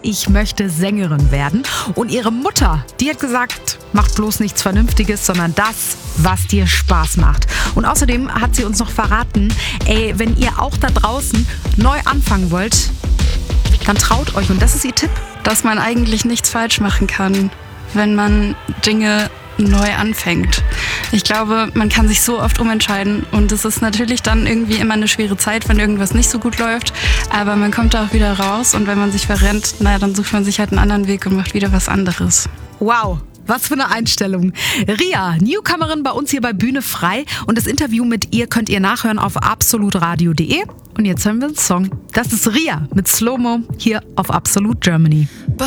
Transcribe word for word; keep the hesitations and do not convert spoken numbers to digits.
ich möchte Sängerin werden. Und ihre Mutter, die hat gesagt, mach bloß nichts Vernünftiges, sondern das, was dir Spaß macht. Und außerdem hat sie uns noch verraten, ey, wenn ihr auch da draußen neu anfangen wollt, dann traut euch. Und das ist ihr Tipp. Dass man eigentlich nichts falsch machen kann, wenn man Dinge neu anfängt. Ich glaube, man kann sich so oft umentscheiden und es ist natürlich dann irgendwie immer eine schwere Zeit, wenn irgendwas nicht so gut läuft, aber man kommt da auch wieder raus und wenn man sich verrennt, naja, dann sucht man sich halt einen anderen Weg und macht wieder was anderes. Wow. Was für eine Einstellung. Ria, Newcomerin bei uns hier bei Bühne frei. Und das Interview mit ihr könnt ihr nachhören auf absolutradio punkt de. Und jetzt hören wir einen Song. Das ist Ria mit Slow Mo hier auf Absolut Germany.